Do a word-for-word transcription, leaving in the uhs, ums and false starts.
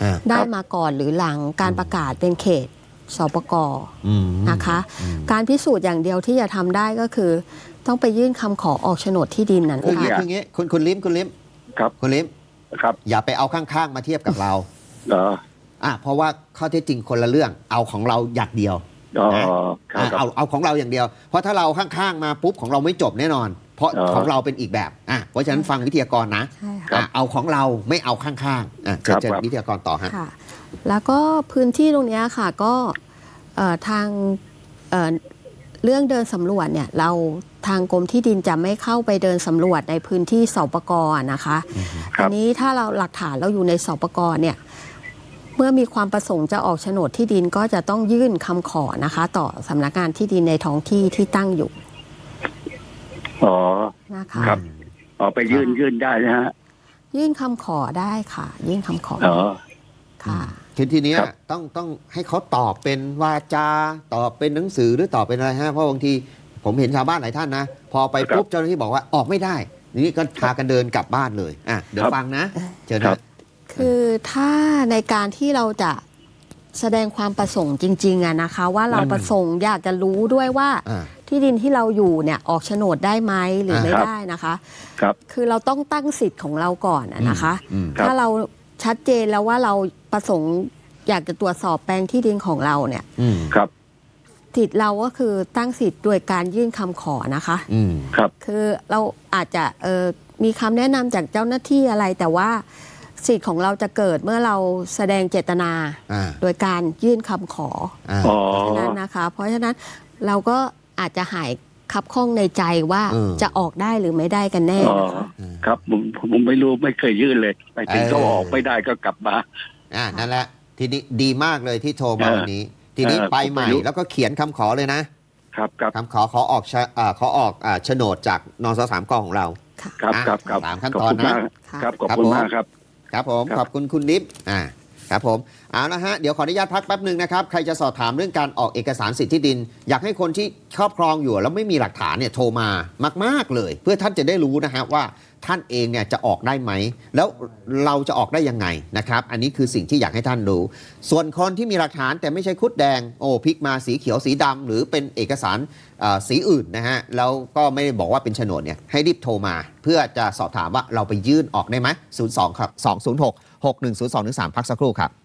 ได้มาก่อนหรือหลังการประกาศเป็นเขตสปก.นะคะการพิสูจน์อย่างเดียวที่จะทำได้ก็คือต้องไปยื่นคำขอออกโฉนดที่ดินนั่นค่ะคืออย่างนี้คุณคุณลิมคุณลิมครับคุณลิมครับอย่าไปเอาข้างๆมาเทียบกับเราเอออ่ะเพราะว่าข้อเท็จจริงคนละเรื่องเอาของเราอย่างเดียวนะเอาเอาของเราอย่างเดียวเพราะถ้าเราข้างๆมาปุ๊บของเราไม่จบแน่นอนเพราะของเราเป็นอีกแบบอ่ะเพราะฉะนั้นฟังวิทยากรนะเอาของเราไม่เอาข้างๆอ่ะเชิญวิทยากรต่อฮะแล้วก็พื้นที่ตรงนี้ค่ะก็ทางเ, เรื่องเดินสำรวจเนี่ยเราทางกรมที่ดินจะไม่เข้าไปเดินสำรวจในพื้นที่สปก.นะคะอันนี้ถ้าเราหลักฐานเราอยู่ในสปก.เนี่ยเมื่อมีความประสงค์จะออกโฉนดที่ดินก็จะต้องยื่นคำขอนะคะต่อสำนักงานที่ดินในท้องที่ที่ตั้งอยู่อ๋อนะคะครับอ๋อไปยื่นยื่นได้นะฮะยื่นคำขอได้ค่ะยื่นคำขออ๋อค่ะคือทีนี้ต้องต้องให้เขาตอบเป็นวาจาตอบเป็นหนังสือหรือตอบเป็นอะไรฮะเพราะบางทีผมเห็นชาวบ้านหลายท่านนะพอไปปุ๊บเจ้าหน้าที่บอกว่าออกไม่ได้นี่ก็พากันเดินกลับบ้านเลยอ่ะเดี๋ยวฟังนะเชิญครับคือถ้าในการที่เราจะแสดงความประสงค์จริงๆอะนะคะว่าเราประสงค์อยากจะรู้ด้วยว่าที่ดินที่เราอยู่เนี่ยออกโฉนดได้ไหมหรือไม่ได้นะคะครับคือเราต้องตั้งสิทธิ์ของเราก่อนนะคะถ้าเราชัดเจนแล้วว่าเราประสงค์อยากจะตรวจสอบแปลงที่ดินของเราเนี่ยครับสิทธิ์เราก็คือตั้งสิทธิ์โดยการยื่นคำขอนะคะครับคือเราอาจจะเออมีคำแนะนำจากเจ้าหน้าที่อะไรแต่ว่าสิทธิ์ของเราจะเกิดเมื่อเราแสดงเจตนาโดยการยื่นคำขอเพราะฉะนั้นนะคะเพราะฉะนั้นเราก็อาจจะหายคับข้องในใจว่าจะออกได้หรือไม่ได้กันแน่นะคะครับผมผมไม่รู้ไม่เคยยื่นเลยไปถึงก็ออกไม่ได้ก็กลับมาอ่านั่นแหละทีนี้ดีมากเลยที่โทรมาวันนี้ทีนี้ไปใหม่แล้วก็เขียนคำขอเลยนะครับคำขอขอออกขอออกโฉนดจากนสสามกของเราครับครับครับสามขั้นตอนนะครับขอบคุณมากครับครับผมขอบคุณคุณลิฟอ่าครับผมเอาละฮะเดี๋ยวขออนุญาตพักแป๊บหนึ่งนะครับใครจะสอบถามเรื่องการออกเอกสารสิทธิที่ดินอยากให้คนที่ครอบครองอยู่แล้วไม่มีหลักฐานเนี่ยโทรมามากๆเลยเพื่อท่านจะได้รู้นะฮะว่าท่านเองเนี่ยจะออกได้ไหมแล้วเราจะออกได้ยังไงนะครับอันนี้คือสิ่งที่อยากให้ท่านรู้ส่วนคนที่มีหลักฐานแต่ไม่ใช่คุดแดงโอ้พลิกมาสีเขียวสีดำหรือเป็นเอกสารสีอื่นนะฮะแล้วก็ไม่ได้บอกว่าเป็นโฉนดเนี่ยให้รีบโทรมาเพื่อจะสอบถามว่าเราไปยื่นออกได้ไหมศูนย์ สอง ครับ สอง ศูนย์ หก หก หนึ่ง ศูนย์ สอง หนึ่ง สามพักสักครู่ครับ